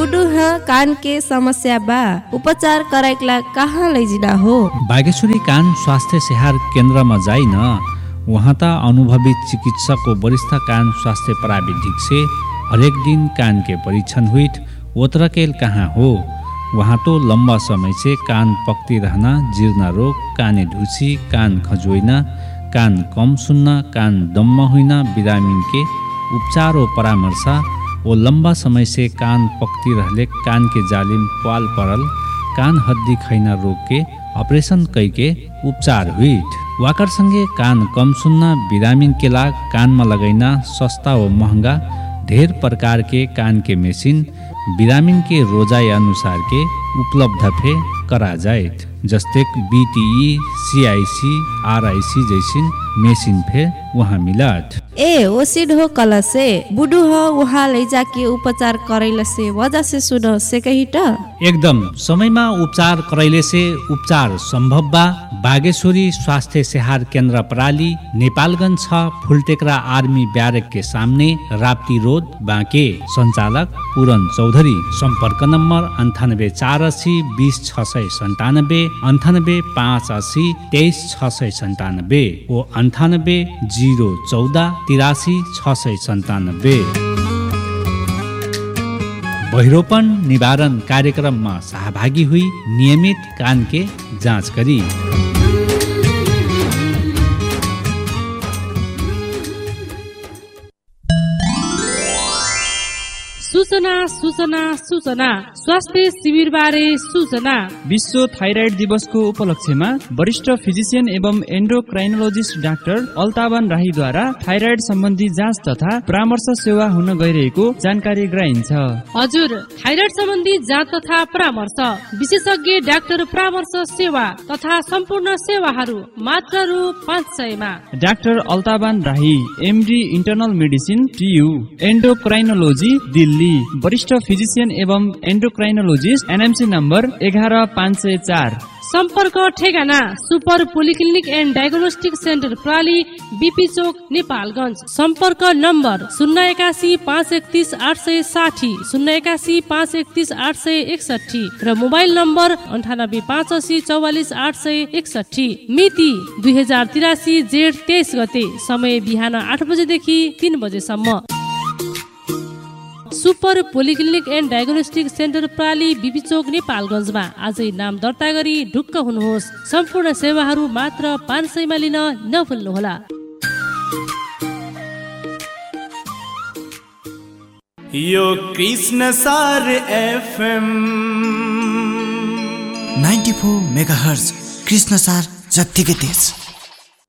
बुडू कान के समस्या बा उपचार कराइकला कहाँ लैजिना हो? बागेश्वरी कान स्वास्थ्य सेहार केन्द्रमा जाइ न। वहाँ त अनुभवी चिकित्सक वरिष्ठ कान स्वास्थ्य प्राविधिक से हरेक दिन कान के परीक्षण हुईट ओतरकेल कहाँ हो। वहाँ तो लंबा समय से कान पकती रहना, जीर्ण रोग, काने ढुसी, कान खजोइना, कान कम सुन्ना, कान दम्म हुइना, बिरामीन के उपचार और परामर्श वो लंबा समय से कान पकती रहले कान के जालिम पाल परल कान हड्डी खैना रोग के ऑपरेशन कई के उपचार हुईट। वाकर संगे कान कम सुन्ना बिरामीन के लाग कान में लगैना सस्ता व महंगा ढेर प्रकार के कान के मशीन बिरामीन के रोजाई अनुसार के उपलब्ध फे करा जाए, जस्ते BTE, CIC, RIC जैसिन मेसिन फे वहाँ मिलत। ए ओसिड हो कल से बुडू हो वहाँ लैजा के उपचार करैले से वजह से सुनो से कही त एकदम समयमा उपचार करैले से उपचार संभव बा। बागेश्वरी स्वास्थ्य सेहार केन्द्र प्राली नेपालगंज 6 फुलटेकरा आर्मी ब्यारेक के सामने राप्ती रोड बाँके। संचालक पूरन चौधरी। संपर्क नम्बर 9848 20 697 98 580 23 697 ओ 98 014 83 697। बहिरोपन निवारण कार्यक्रममा सहभागी हुई नियमित कान के जाँच करी। सूचना सूचना सूचना स्वास्थ्य शिविर बारे सूचना। विश्व थाइराइड दिवसको उपलक्ष्यमा वरिष्ठ फिजिशियन एवं एन्डोक्राइनोलोजिस्ट डाक्टर अल्तावन राहीद्वारा थाइराइड सम्बन्धी जाँच तथा परामर्श सेवा हुन गइरहेको जानकारी गराइन्छ। हजुर, थाइराइड सम्बन्धी जाँच तथा परामर्श, विशेषज्ञ डाक्टर परामर्श सेवा तथा सम्पूर्ण सेवाहरू मात्र रु 500 मा। डाक्टर अल्तावन राही MD internal medicine TU एन्डोक्राइनोलोजी Delhi. वरिष्ठ फिजिशियन एवं एन्डोक्राइनोलोजिस्ट NMC नम्बर 11504। सम्पर्क ठेगाना super polyclinic and diagnostic centre प्राली BP चोक नेपालगञ्ज। सम्पर्क नम्बर 081 531 860 081 531 861 र मोबाइल नम्बर 98 580 44 861। मिति 2083 जेठ 23 गते। समय बिहान 8 बजेदेखि 3 बजेसम्म। Super polyclinic and diagnostic centre प्राली BP चोक नेपालगञ्जमा आजै नाम दर्ता गरी ढुक्क हुनुहोस्। सम्पूर्ण सेवाहरू मात्र 500 मा लिन नभुल्नुहोला। यो कृष्ण सार FM 94 मेगाहर्ज कृष्ण सार जत्तिकै तेज।